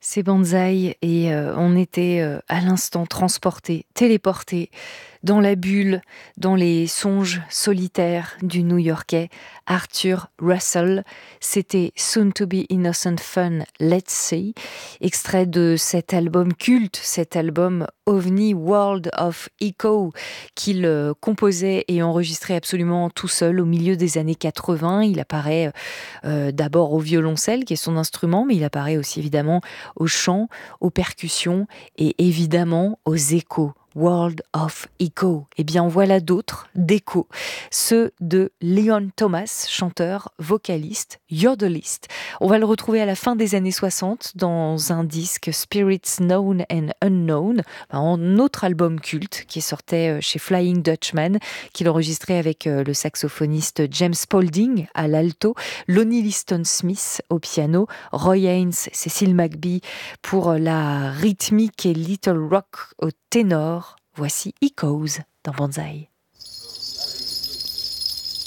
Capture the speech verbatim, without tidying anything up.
C'est Banzai et heu, on était, heu, à l'instant transportés, téléportés dans la bulle, dans les songes solitaires du New-Yorkais Arthur Russell. C'était Soon to be Innocent Fun, Let's See, extrait de cet album culte, cet album OVNI World of Echo qu'il, heu, composait et enregistrait absolument tout seul au milieu des années quatre-vingts. Il apparaît, heu, d'abord au violoncelle qui est son instrument, mais il apparaît aussi évidemment au chant, aux percussions et évidemment aux échos. World of Echo. Eh bien, voilà d'autres d'échos. Ceux de Leon Thomas, chanteur, vocaliste, yodeliste. On va le retrouver à la fin des années soixante dans un disque Spirits Known and Unknown, un autre album culte qui sortait chez Flying Dutchman, qu'il enregistrait avec le saxophoniste James Spaulding à l'alto, Lonnie Liston Smith au piano, Roy Haynes, Cécile McBee pour la rythmique et Little Rock au ténor. Voici Echoes dans Banzai.